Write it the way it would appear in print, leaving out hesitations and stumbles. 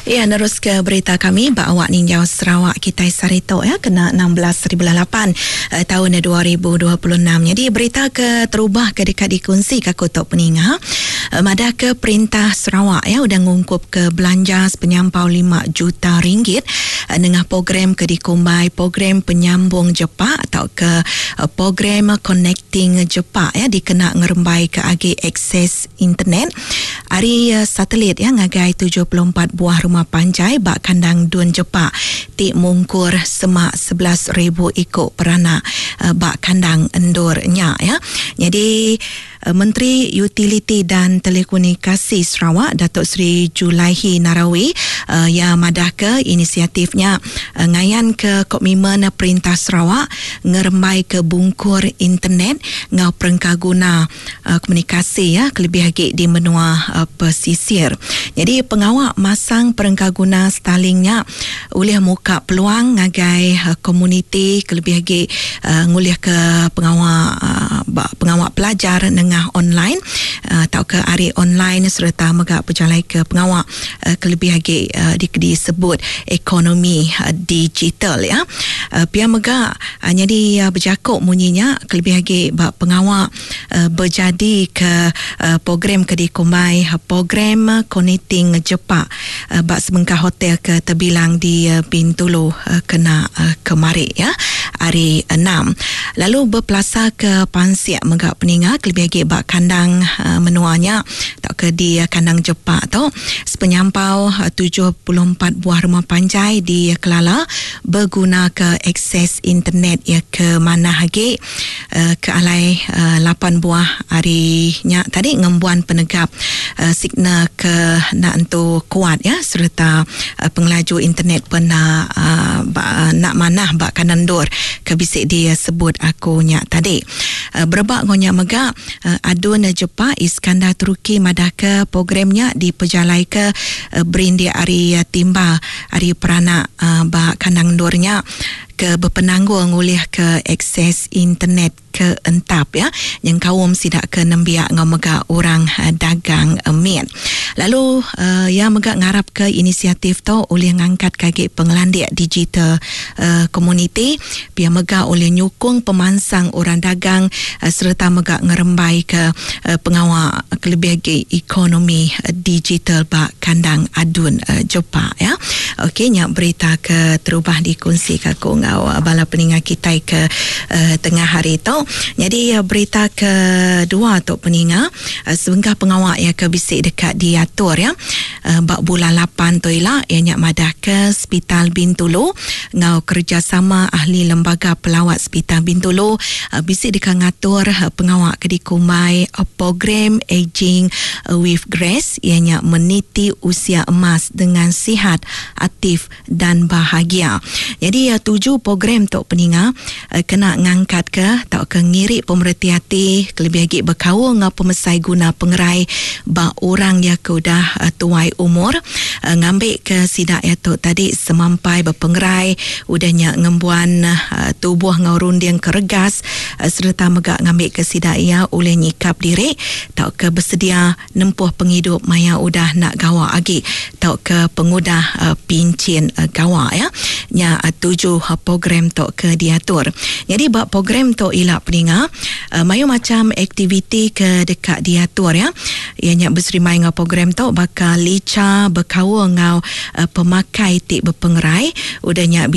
Ya, terus ke berita kami bahawa Ninjau Sarawak Kitai Sarito kena 16.8 tahun 2026. Jadi berita ke terubah ke dekat dikongsi ke kotak peninga. Madah ke Perintah Sarawak udah ngungkup ke belanja penyampau 5 juta ringgit dengan program ke dikumbai program penyambung jepak atau ke program connecting jepak dikena ngerembai ke agi akses internet. Ari satelit ngagai 74 buah rumah panjai bak kandang Dun Jepak ti mungkur semak 11,000 ikut peranak bak kandang endurnya Jadi Menteri Utiliti dan Telekomunikasi Sarawak Datuk Seri Julaihi Narawi madah ke inisiatifnya ngayan ke komitmen Perintah Sarawak ngerembai ke bungkur internet ngau perengkaguna komunikasi kelebih lagi di menua pesisir. Jadi pengawak masang perengkaguna Starlinknya ulih muka peluang ngagai komuniti kelebih lagi ngulih ke pengawak pelajar dengan online atau ke ari online serta megak berjalai ke pengawak kelebih lagi disebut ekonomi digital pihak megak jadi berjakuk munyinya kelebih lagi pengawak berjadi ke program ke dikumbai program connecting jepak bak sebengkah hotel ke terbilang di Bintulu kena kemari hari 6. Lalu berpelasa ke Pansiak megak peninga kelebih lagi bak kandang menuanya atau ke di kandang jepak tu sepenyampau 74 buah rumah panjai di Kelala berguna ke akses internet ke mana lagi ke alai 8 buah harinya tadi ngembuan penegap signal ke nak entu kuat serta pengelaju internet pernah nak manah bak kanandur ke bisik dia sebut aku nyak tadi berbak ngonya megak adun Jepak Iskandar Turki madah ke programnya diperjalai ke Berindia Ari Timba Ari Peranak bak kandang dornya ke berpenanggung oleh ke akses internet ke entap yang kaum sidak ke nembiak ngomega orang dagang emit. Lalu megak ngarap ke inisiatif tu oleh ngangkat kaki pengelandik digital community pia megak oleh nyukung pemansang orang dagang serta megak ngerembai ke pengawak kelebih lagi ekonomi digital bak kandang adun Jepak Okey, nyak berita ke terubah dikongsi ke bala peningat kita ke tengah hari tu. Jadi berita kedua tu peningat sebengkah pengawak ke bisik dekat diatur bak bulan 8 tu nyak madah ke Hospital Bintulu ngau kerjasama ahli lembaga pelawat Hospital Bintulu bisik dekat ngatur pengawak ke dikumai program Aging with Grace nyak meniti usia emas dengan sihat, aktif dan bahagia. Jadi 7 program tok peninga kena ngangkat ke tak ke ngirik pemerhati hati kelebih lagi berkawal ngau pemesai guna pengerai ba orang yang udah tuai umur ngambil ke sidak tok tadi semampai berpengerai udahnya ngembuan tubuh ngau runding keregas serta megak ngambil ke sidak oleh nyikap diri tak ke bersedia nempuh penghidup maya udah nak gawa lagi tak ke pengudah pincin gawa nya 7 program tok ke diatur. Jadi bab program tok ilak peninga mayu macam aktiviti ke dekat diatur ianya berserimai ngau program tok bakal lica berkawal ngau pemakai tik berpengerai udahnya